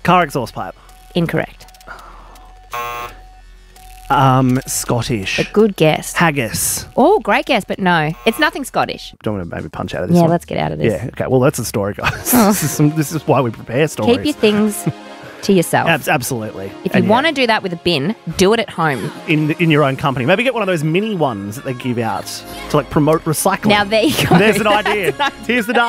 Car exhaust pipe. Incorrect. Scottish. But good guess. Haggis. Oh, great guess, but no. It's nothing Scottish. Do you want me to maybe punch out of this Yeah, one? let's get out of this. Yeah, okay. Well, that's a story, guys. This is why we prepare stories. Keep your things to yourself. Absolutely. If you And want to do that with a bin, do it at home. in your own company. Maybe get one of those mini ones that they give out to like promote recycling. Now, there you go. There's an idea. Here's the